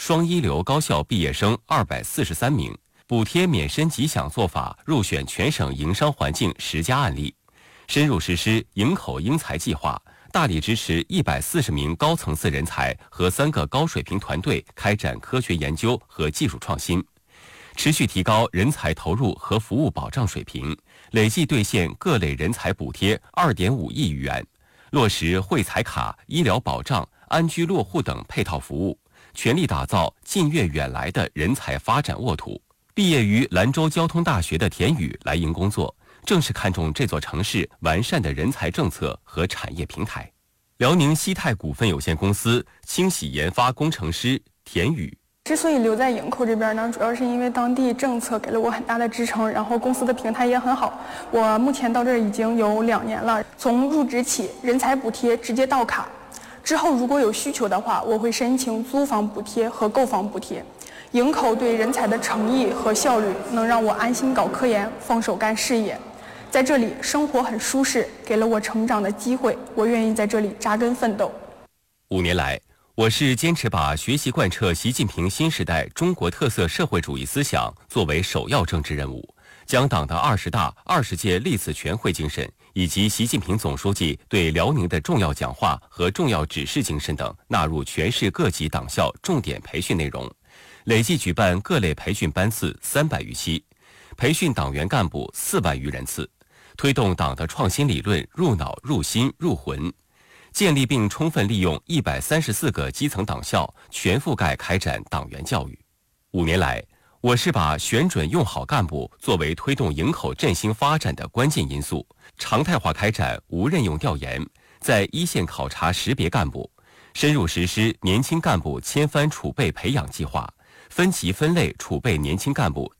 双一流高校毕业生243名，补贴免申即享做法入选全省营商环境10家案例，深入实施营口英才计划，大力支持140名高层次人才和3个高水平团队开展科学研究和技术创新，持续提高人才投入和服务保障水平，累计兑现各类人才补贴2.5亿余元，落实惠才卡、医疗保障、安居落户等配套服务，全力打造近悦远来的人才发展沃土。毕业于兰州交通大学的田宇来营工作，正是看中这座城市完善的人才政策和产业平台。辽宁西泰股份有限公司清洗研发工程师田宇。 之所以留在营口这边呢，主要是因为当地政策给了我很大的支撑，然后公司的平台也很好。我目前到这儿已经有2年了，从入职起，人才补贴直接到卡。之后如果有需求的话，我会申请租房补贴和购房补贴。营口对人才的诚意和效率，能让我安心搞科研，放手干事业。在这里生活很舒适，给了我成长的机会，我愿意在这里扎根奋斗。 5年来，我市坚持把学习贯彻习近平新时代中国特色社会主义思想作为首要政治任务，将党的20大、20届历次全会精神以及习近平总书记对辽宁的重要讲话和重要指示精神等纳入全市各级党校重点培训内容，累计举办各类培训班次300余期，培训党员干部4万余人次，推动党的创新理论入脑、入心、入魂，建立并充分利用134个基层党校，全覆盖开展党员教育。5年来，我市把选准用好干部作为推动营口振兴发展的关键因素，常态化开展无任用调研，在一线考察识别干部，深入实施年轻干部千帆储备培养计划，分级分类储备年轻干部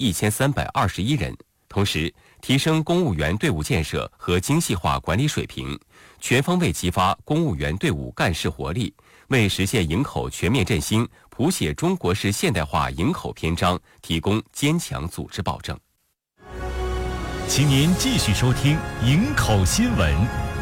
1321人，同时提升公务员队伍建设和精细化管理水平，全方位激发公务员队伍干事活力，为实现营口全面振兴、谱写中国式现代化营口篇章提供坚强组织保证。 请您继续收听营口新闻。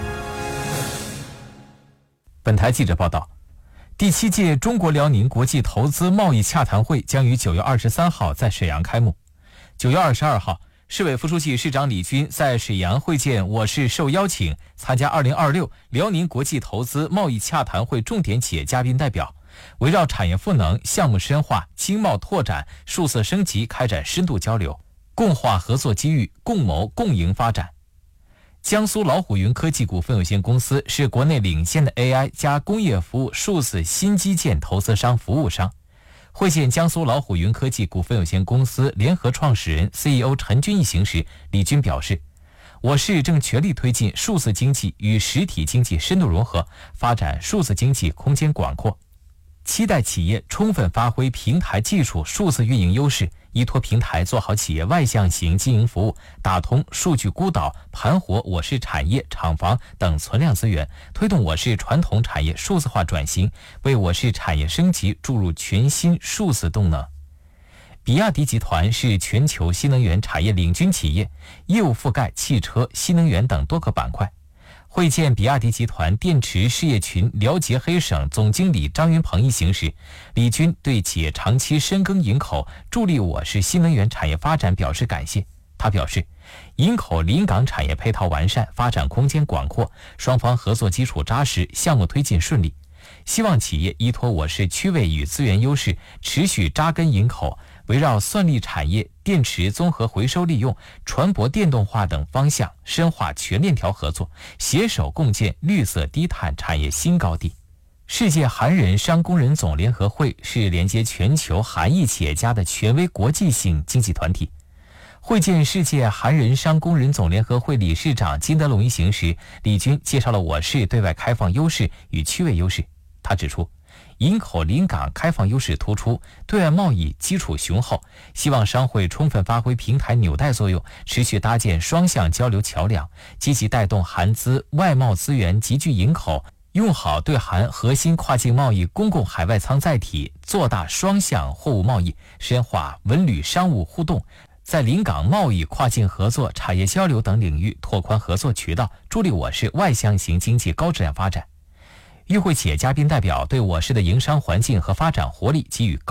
本台记者报道，第7届中国辽宁国际投资贸易洽谈会将于9月23号在沈阳开幕。9月22号，市委副书记、市长李军在沈阳会见我市受邀请参加2026辽宁国际投资贸易洽谈会重点企业嘉宾代表，围绕产业赋能、项目深化、经贸拓展、数字升级开展深度交流，共话合作机遇，共谋共赢发展。江苏老虎云科技股份有限公司是国内领先的 AI 加工业服务数字新基建投资商服务商。会见江苏老虎云科技股份有限公司联合创始人 CEO 陈军一行时，李军表示，我市正全力推进数字经济与实体经济深度融合，发展数字经济空间广阔，期待企业充分发挥平台技术数字运营优势，依托平台做好企业外向型经营服务，打通数据孤岛，盘活我市产业、厂房等存量资源，推动我市传统产业数字化转型，为我市产业升级注入全新数字动能。比亚迪集团是全球新能源产业领军企业，业务覆盖汽车、新能源等多个板块。会见比亚迪集团电池事业群辽捷黑省总经理张云鹏一行时，李军对企业长期深耕营口，助力我市新能源产业发展表示感谢。他表示，营口临港产业配套完善，发展空间广阔，双方合作基础扎实，项目推进顺利。希望企业依托我市区位与资源优势，持续扎根营口，围绕算力产业、电池综合回收利用、船舶电动化等方向，深化全链条合作，携手共建绿色低碳产业新高地。世界韩人商工人总联合会是连接全球韩裔企业家的权威国际性经济团体。会见世界韩人商工人总联合会理事长金德龙一行时，李军介绍了我市对外开放优势与区位优势。他指出，营口临港开放优势突出，对外贸易基础雄厚，希望商会充分发挥平台纽带作用，持续搭建双向交流桥梁，积极带动韩资外贸资源集聚营口，用好对韩核心跨境贸易公共海外舱载体，做大双向货物贸易，深化文旅商务互动，在临港贸易、跨境合作、产业交流等领域拓宽合作渠道，助力我市外向型经济高质量发展。与会企业嘉宾代表对我市的营商环境和发展活力给予